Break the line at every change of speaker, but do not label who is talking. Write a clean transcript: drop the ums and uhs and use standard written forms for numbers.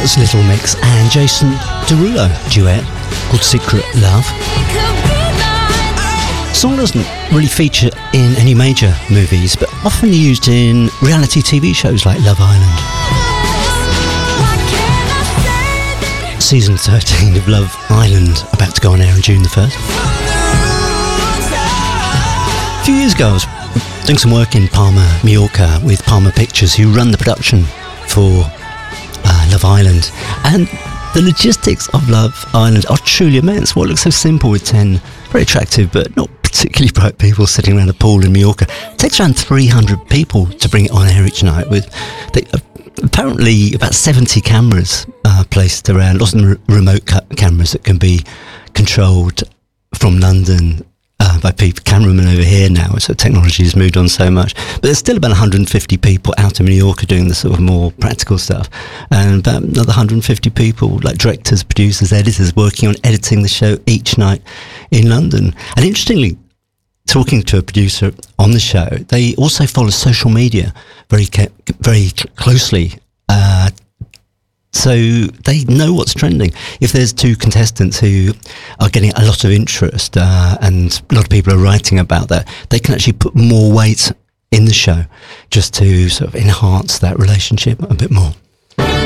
That's Little Mix and Jason Derulo duet called Secret Love. The song doesn't really feature in any major movies, but often used in reality TV shows like Love Island. Season 13 of Love Island about to go on air on June the 1st. A few years ago I was doing some work in Palma, Mallorca with Palma Pictures, who run the production for Love Island, and the logistics of Love Island are truly immense. What looks so simple with 10 very attractive but not particularly bright people sitting around a pool in Mallorca takes around 300 people to bring it on air each night, with apparently about 70 cameras placed around, lots of remote cameras that can be controlled from London by people, cameramen over here now, so technology has moved on so much. But there's still about 150 people out in Mallorca doing the sort of more practical stuff, and about another 150 people, like directors, producers, editors, working on editing the show each night in London. And interestingly, talking to a producer on the show, they also follow social media very closely. So they know what's trending. If there's two contestants who are getting a lot of interest and a lot of people are writing about that, they can actually put more weight in the show just to sort of enhance that relationship a bit more.